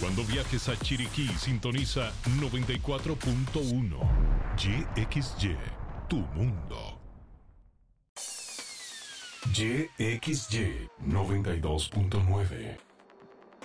Cuando viajes a Chiriquí, sintoniza 94.1. YXY, tu mundo. YXY 92.9.